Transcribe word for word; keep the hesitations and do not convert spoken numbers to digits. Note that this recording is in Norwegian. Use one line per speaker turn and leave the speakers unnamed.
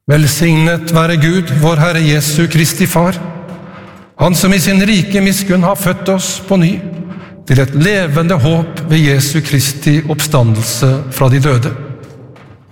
Velsignet være Gud, vår Herre Jesu Kristi Far, Han som i sin rike miskunn har født oss på ny, til et levende håp ved Jesu Kristi oppstandelse fra de døde.